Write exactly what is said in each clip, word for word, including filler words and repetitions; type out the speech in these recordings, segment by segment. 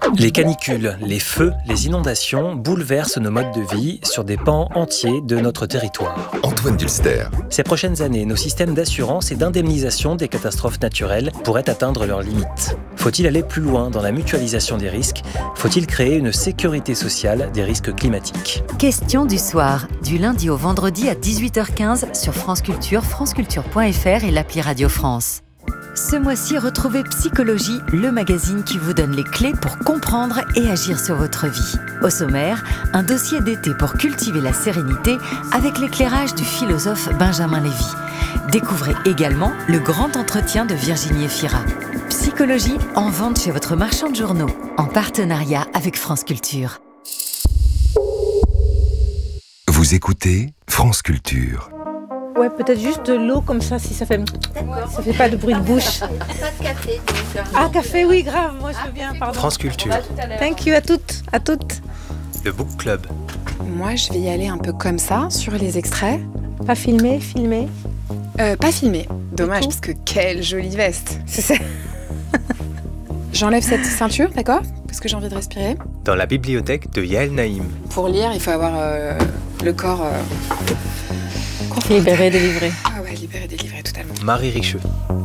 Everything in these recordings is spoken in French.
Les canicules, les feux, les inondations bouleversent nos modes de vie sur des pans entiers de notre territoire. Antoine Dulster. Ces prochaines années, nos systèmes d'assurance et d'indemnisation des catastrophes naturelles pourraient atteindre leurs limites. Faut-il aller plus loin dans la mutualisation des risques ? Faut-il créer une sécurité sociale des risques climatiques ? Question du soir, du lundi au vendredi à dix-huit heures quinze sur France Culture, franceculture point f r et l'appli Radio France. Ce mois-ci, retrouvez Psychologie, le magazine qui vous donne les clés pour comprendre et agir sur votre vie. Au sommaire, un dossier d'été pour cultiver la sérénité avec l'éclairage du philosophe Benjamin Lévy. Découvrez également le grand entretien de Virginie Efira. Psychologie en vente chez votre marchand de journaux, en partenariat avec France Culture. Vous écoutez France Culture. Ouais, peut-être juste de l'eau comme ça, si ça fait... Ça fait pas de bruit de bouche. Pas de café. Donc, ah, café, oui, grave, moi je veux bien, pardon. France Culture. Thank you à toutes, à toutes. Le Book Club. Moi, je vais y aller un peu comme ça, sur les extraits. Pas filmé, filmé. Euh, pas filmé. Dommage, parce que quelle jolie veste. C'est ça. J'enlève cette ceinture, d'accord ? Parce que j'ai envie de respirer. Dans la bibliothèque de Yael Naïm. Pour lire, il faut avoir euh, le corps... Euh... Libéré, délivré. Ah ouais, libéré, délivré, totalement. Marie Richeux.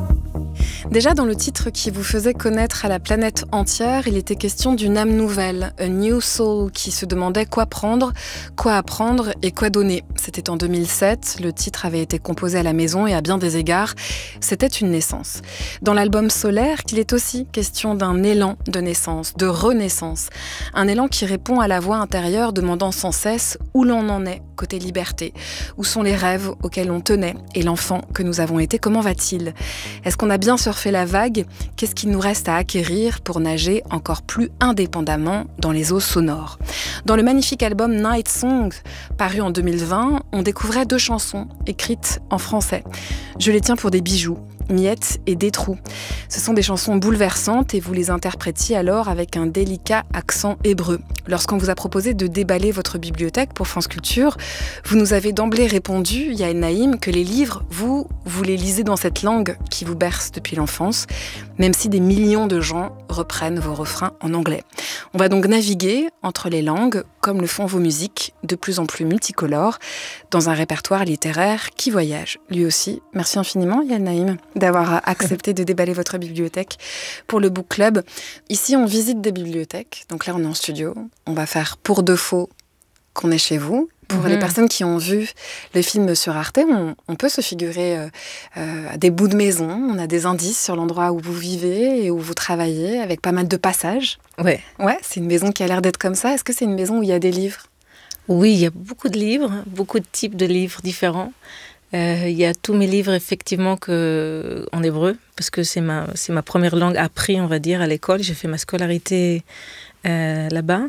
Déjà, dans le titre qui vous faisait connaître à la planète entière, il était question d'une âme nouvelle, a new soul, qui se demandait quoi prendre, quoi apprendre et quoi donner. C'était en deux mille sept, le titre avait été composé à la maison et à bien des égards, c'était une naissance. Dans l'album Solaire, il est aussi question d'un élan de naissance, de renaissance. Un élan qui répond à la voix intérieure demandant sans cesse où l'on en est, côté liberté. Où sont les rêves auxquels on tenait et l'enfant que nous avons été, comment va-t-il ? Est-ce qu'on a bien surfé la vague ? Qu'est-ce qu'il nous reste à acquérir pour nager encore plus indépendamment dans les eaux sonores ? Dans le magnifique album Night Song, paru en deux mille vingt, on découvrait deux chansons écrites en français. Je les tiens pour des bijoux. Miettes et Des trous. Ce sont des chansons bouleversantes et vous les interprétiez alors avec un délicat accent hébreu. Lorsqu'on vous a proposé de déballer votre bibliothèque pour France Culture, vous nous avez d'emblée répondu, Yael Naïm, que les livres, vous, vous les lisez dans cette langue qui vous berce depuis l'enfance, même si des millions de gens reprennent vos refrains en anglais. On va donc naviguer entre les langues, comme le font vos musiques, de plus en plus multicolores, dans un répertoire littéraire qui voyage. Lui aussi, merci infiniment, Yael Naïm, d'avoir accepté de déballer votre bibliothèque pour le Book Club. Ici, on visite des bibliothèques. Donc là, on est en studio. On va faire pour de faux qu'on est chez vous. Pour mmh. les personnes qui ont vu le film sur Arte, on, on peut se figurer euh, euh, des bouts de maison. On a des indices sur l'endroit où vous vivez et où vous travaillez, avec pas mal de passages. Ouais. Ouais, c'est une maison qui a l'air d'être comme ça. Est-ce que c'est une maison où il y a des livres ? Oui, il y a beaucoup de livres, beaucoup de types de livres différents. Euh, il y a tous mes livres, effectivement, que, en hébreu, parce que c'est ma, c'est ma première langue apprise, on va dire, à l'école. J'ai fait ma scolarité euh, là-bas.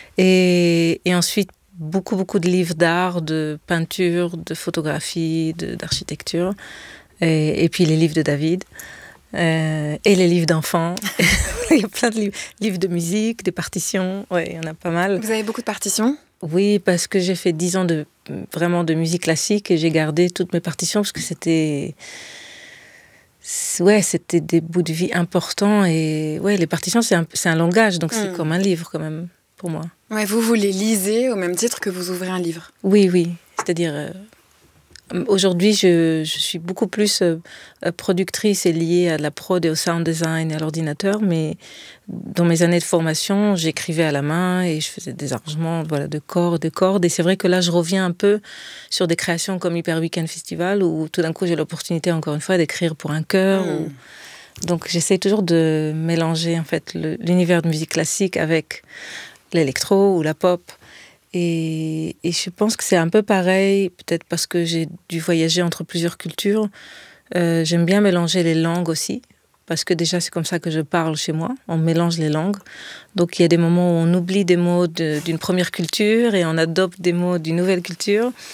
Et, et ensuite, beaucoup, beaucoup de livres d'art, de peinture, de photographie, de, d'architecture. Et, et puis les livres de David. Euh, et les livres d'enfants. Il y a plein de livres, livres de musique, des partitions. Ouais, il y en a pas mal. Vous avez beaucoup de partitions ? Oui, parce que j'ai fait dix ans de, vraiment de musique classique et j'ai gardé toutes mes partitions parce que c'était... Ouais, c'était des bouts de vie importants. Et ouais, les partitions, c'est un, c'est un langage, donc mmh. c'est comme un livre quand même, pour moi. Ouais, vous, vous les lisez au même titre que vous ouvrez un livre ? Oui, oui. C'est-à-dire... Euh, Aujourd'hui, je, je suis beaucoup plus euh, productrice et liée à la prod et au sound design et à l'ordinateur, mais dans mes années de formation, j'écrivais à la main et je faisais des arrangements voilà, de cordes, de cordes. Et c'est vrai que là, je reviens un peu sur des créations comme Hyper Weekend Festival, où tout d'un coup, j'ai l'opportunité, encore une fois, d'écrire pour un chœur. Mmh. Ou... Donc, j'essaie toujours de mélanger en fait, le, l'univers de musique classique avec l'électro ou la pop. Et, et je pense que c'est un peu pareil, peut-être parce que j'ai dû voyager entre plusieurs cultures. Euh, j'aime bien mélanger les langues aussi, parce que déjà c'est comme ça que je parle chez moi, on mélange les langues. Donc il y a des moments où on oublie des mots de, d'une première culture et on adopte des mots d'une nouvelle culture.